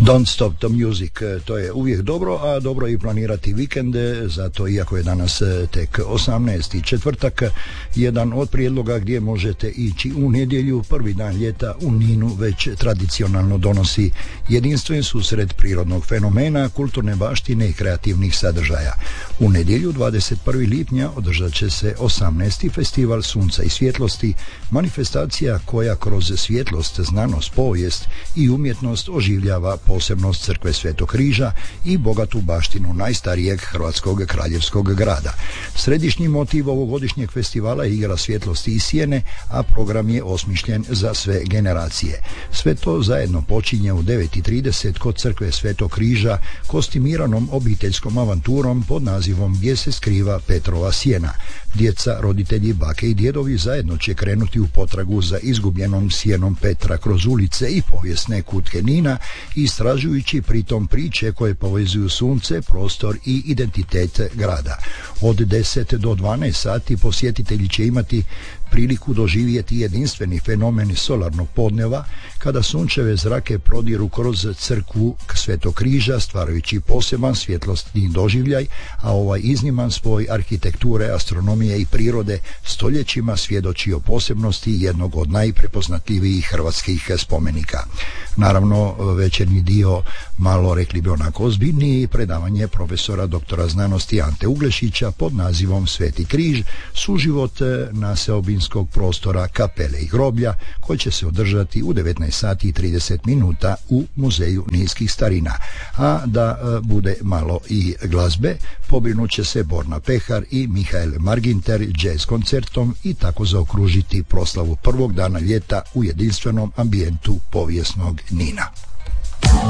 Don't stop the music, to je uvijek dobro, a dobro je i planirati vikende, zato iako je danas tek 18. četvrtak, jedan od prijedloga gdje možete ići u nedjelju, prvi dan ljeta u Ninu već tradicionalno donosi jedinstven susret prirodnog fenomena, kulturne baštine i kreativnih sadržaja. U nedjelju 21. lipnja održat će se 18. festival sunca i svjetlosti, manifestacija koja kroz svjetlost, znanost, povijest i umjetnost oživljava posebnost crkve Svetog križa i bogatu baštinu najstarijeg hrvatskog kraljevskog grada. Središnji motiv ovogodišnjeg festivala je igra svjetlosti i sjene, a program je osmišljen za sve generacije. Sve to zajedno počinje u 9:30 kod crkve Svetog križa kostimiranom obiteljskom avanturom pod nazivom Gdje se skriva Petrova sjena. Djeca, roditelji, bake i djedovi zajedno će krenuti u potragu za izgubljenom sjenom Petra kroz ulice i povijesne kutke Nina, istražujući pritom priče koje povezuju sunce, prostor i identitet grada. Od 10 do 12 sati posjetitelji će imati priliku doživjeti jedinstveni fenomen solarnog podneva, kada sunčeve zrake prodiru kroz crkvu Svetog križa, stvarajući poseban svjetlosni doživljaj, a ovaj izniman spoj arhitekture, astronomije i prirode stoljećima svjedoči o posebnosti jednog od najprepoznatljivijih hrvatskih spomenika. Naravno, večernji dio, malo rekli bi onako ozbiljniji, predavanje profesora doktora znanosti Ante Uglešića pod nazivom Sveti križ, suživot na seobinskog prostora kapele i groblja, koji će se održati u 19 sati i 30 minuta u Muzeju ninskih starina. A da bude malo i glazbe, pobrinut će se Borna Pehar i Mihael Marginter jazz koncertom i tako zaokružiti proslavu prvog dana ljeta u jedinstvenom ambijentu povijesnog Nina.